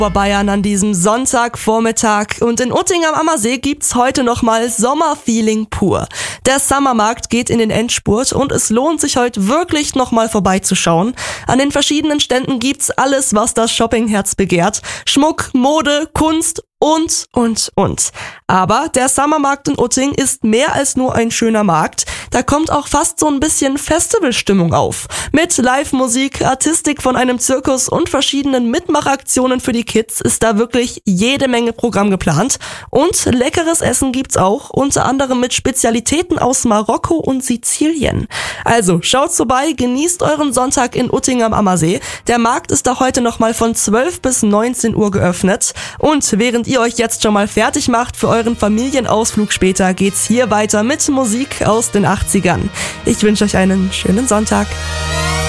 Oberbayern an diesem Sonntagvormittag. Und in Utting am Ammersee gibt's heute nochmal Sommerfeeling pur. Der Summermarkt geht in den Endspurt und es lohnt sich heute wirklich nochmal vorbeizuschauen. An den verschiedenen Ständen gibt's alles, was das Shoppingherz begehrt. Schmuck, Mode, Kunst und. Aber der Summermarkt in Utting ist mehr als nur ein schöner Markt. Da kommt auch fast so ein bisschen Festivalstimmung auf. Mit Live-Musik, Artistik von einem Zirkus und verschiedenen Mitmachaktionen für die Kids ist da wirklich jede Menge Programm geplant. Und leckeres Essen gibt's auch, unter anderem mit Spezialitäten aus Marokko und Sizilien. Also schaut vorbei, genießt euren Sonntag in Utting am Ammersee. Der Markt ist da heute nochmal von 12 bis 19 Uhr geöffnet. Und während ihr euch jetzt schon mal fertig macht für euren Familienausflug später, geht's hier weiter mit Musik aus den 80ern. Ich wünsche euch einen schönen Sonntag.